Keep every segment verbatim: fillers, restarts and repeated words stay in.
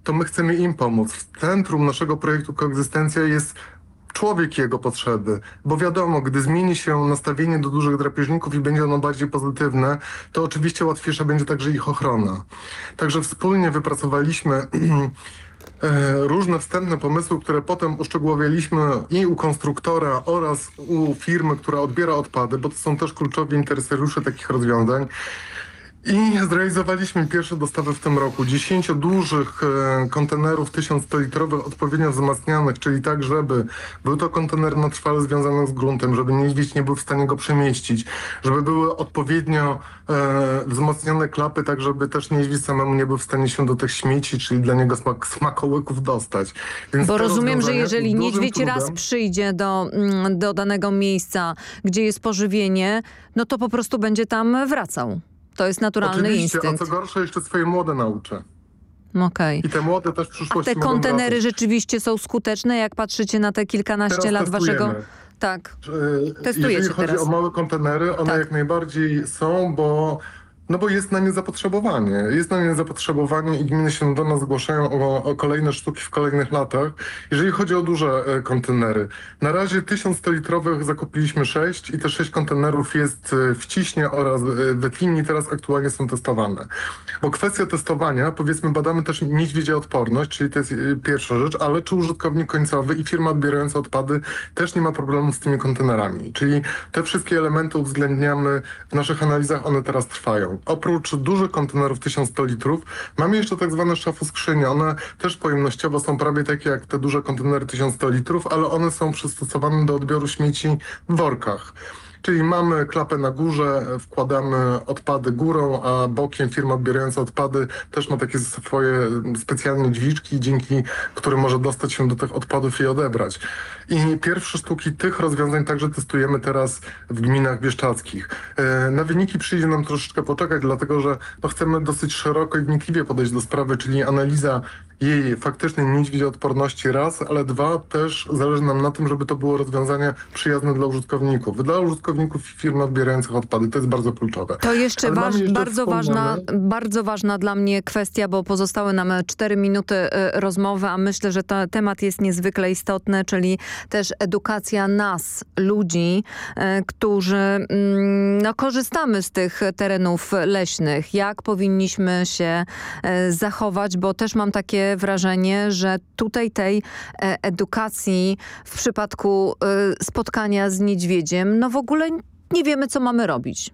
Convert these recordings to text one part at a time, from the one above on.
to my chcemy im pomóc. W centrum naszego projektu Koegzystencja jest człowiek i jego potrzeby, bo wiadomo, gdy zmieni się nastawienie do dużych drapieżników i będzie ono bardziej pozytywne, to oczywiście łatwiejsza będzie także ich ochrona. Także wspólnie wypracowaliśmy różne wstępne pomysły, które potem uszczegółowialiśmy i u konstruktora oraz u firmy, która odbiera odpady, bo to są też kluczowi interesariusze takich rozwiązań. I zrealizowaliśmy pierwsze dostawy w tym roku. dziesięć dużych e, kontenerów tysiąc sto litrowych odpowiednio wzmacnianych, czyli tak, żeby był to kontener na trwale związany z gruntem, żeby niedźwiedź nie był w stanie go przemieścić, żeby były odpowiednio e, wzmocnione klapy, tak żeby też niedźwiedź samemu nie był w stanie się do tych śmieci, czyli dla niego smak, smakołyków dostać. Więc Bo te rozumiem, że jeżeli z dużym niedźwiedź trudem, raz przyjdzie do, mm, do danego miejsca, gdzie jest pożywienie, no to po prostu będzie tam wracał. To jest naturalny oczywiście, instynkt. a co gorsza, jeszcze swoje młode nauczę. Okej. I te młode też w A przyszłości te mogą kontenery wracać. rzeczywiście są skuteczne, jak patrzycie na te kilkanaście Teraz lat waszego... testujemy. Tak. E, Testujecie Jeżeli chodzi teraz. o małe kontenery, one Tak. jak najbardziej są, bo no bo jest na nie zapotrzebowanie. Jest na nie zapotrzebowanie i gminy się do nas zgłaszają o, o kolejne sztuki w kolejnych latach. Jeżeli chodzi o duże e, kontenery, na razie tysiąc sto litrowych zakupiliśmy sześć i te sześć kontenerów jest e, w Ciśnie oraz e, w Etlinii teraz aktualnie są testowane. Bo kwestia testowania, powiedzmy, badamy też niedźwiedzia odporność, czyli to jest e, pierwsza rzecz, ale czy użytkownik końcowy i firma odbierająca odpady też nie ma problemu z tymi kontenerami. Czyli te wszystkie elementy uwzględniamy w naszych analizach, one teraz trwają. Oprócz dużych kontenerów tysiąc sto litrów mamy jeszcze tak zwane szafoskrzynie. One też pojemnościowo są prawie takie jak te duże kontenery tysiąc sto litrów, ale one są przystosowane do odbioru śmieci w workach. Czyli mamy klapę na górze, wkładamy odpady górą, a bokiem firma odbierająca odpady też ma takie swoje specjalne drzwiczki, dzięki którym może dostać się do tych odpadów i odebrać. I pierwsze sztuki tych rozwiązań także testujemy teraz w gminach bieszczadzkich. Na wyniki przyjdzie nam troszeczkę poczekać, dlatego że no, chcemy dosyć szeroko i wnikliwie podejść do sprawy, czyli analiza jej faktycznej niedźwiedzioodporności raz, ale dwa, też zależy nam na tym, żeby to było rozwiązanie przyjazne dla użytkowników. Dla użytkowników i firm odbierających odpady. To jest bardzo kluczowe. To jeszcze, Ale mamy waż, jeszcze bardzo, ważna, bardzo ważna dla mnie kwestia, bo pozostały nam cztery minuty y, rozmowy, a myślę, że to, temat jest niezwykle istotny, czyli też edukacja nas, ludzi, y, którzy y, no, korzystamy z tych terenów leśnych. Jak powinniśmy się y, zachować, bo też mam takie wrażenie, że tutaj tej y, edukacji w przypadku y, spotkania z niedźwiedziem, no w ogóle nie wiemy, co mamy robić.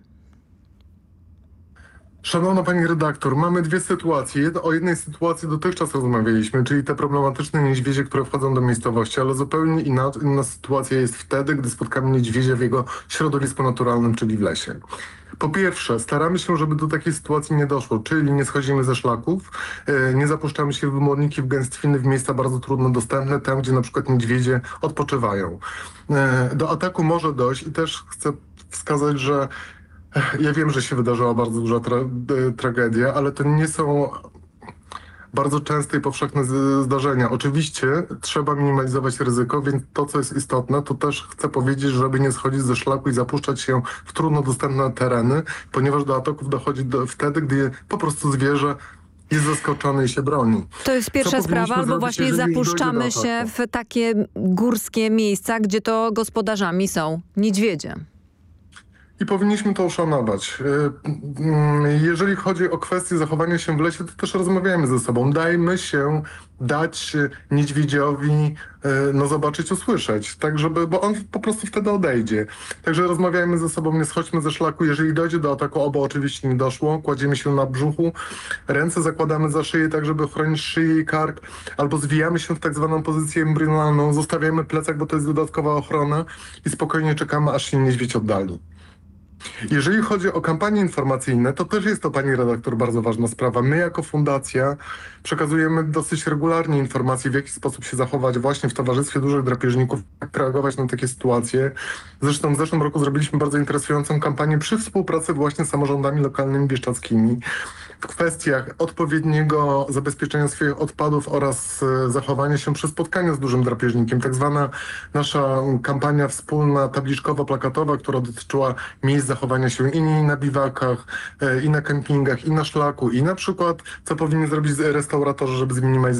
Szanowna pani redaktor, mamy dwie sytuacje. O jednej sytuacji dotychczas rozmawialiśmy, czyli te problematyczne niedźwiedzie, które wchodzą do miejscowości, ale zupełnie inna, inna sytuacja jest wtedy, gdy spotkamy niedźwiedzia w jego środowisku naturalnym, czyli w lesie. Po pierwsze, staramy się, żeby do takiej sytuacji nie doszło, czyli nie schodzimy ze szlaków, nie zapuszczamy się w wymorniki, w gęstwiny, w miejsca bardzo trudno dostępne, tam gdzie na przykład niedźwiedzie odpoczywają. Do ataku może dojść i też chcę wskazać, że ja wiem, że się wydarzyła bardzo duża tra tragedia, ale to nie są bardzo częste i powszechne zdarzenia. Oczywiście trzeba minimalizować ryzyko, więc to, co jest istotne, to też chcę powiedzieć, żeby nie schodzić ze szlaku i zapuszczać się w trudno dostępne tereny, ponieważ do ataków dochodzi do, wtedy, gdy po prostu zwierzę jest zaskoczony i się broni. To jest pierwsza sprawa, albo zrobić, właśnie jeżeli zapuszczamy dojdzie do się ataku? w takie górskie miejsca, gdzie to gospodarzami są niedźwiedzie. I powinniśmy to uszanować. Jeżeli chodzi o kwestię zachowania się w lesie, to też rozmawiamy ze sobą. Dajmy się dać niedźwiedziowi no zobaczyć, usłyszeć, tak żeby, bo on po prostu wtedy odejdzie. Także rozmawiajmy ze sobą, nie schodźmy ze szlaku. Jeżeli dojdzie do ataku, obo oczywiście nie doszło, kładziemy się na brzuchu, ręce zakładamy za szyję, tak żeby chronić szyję i kark, albo zwijamy się w tak zwaną pozycję embrionalną, zostawiamy plecak, bo to jest dodatkowa ochrona i spokojnie czekamy, aż się niedźwiedź oddali. Jeżeli chodzi o kampanie informacyjne, to też jest to, pani redaktor, bardzo ważna sprawa. My jako fundacja przekazujemy dosyć regularnie informacje, w jaki sposób się zachować właśnie w towarzystwie dużych drapieżników, jak reagować na takie sytuacje. Zresztą w zeszłym roku zrobiliśmy bardzo interesującą kampanię przy współpracy właśnie z samorządami lokalnymi bieszczadzkimi w kwestiach odpowiedniego zabezpieczenia swoich odpadów oraz zachowania się przy spotkaniu z dużym drapieżnikiem. Tak zwana nasza kampania wspólna, tabliczkowo-plakatowa, która dotyczyła miejsc zachowania się i na biwakach, i na kempingach, i na szlaku, i na przykład co powinni zrobić restauratorzy, żeby zminimalizować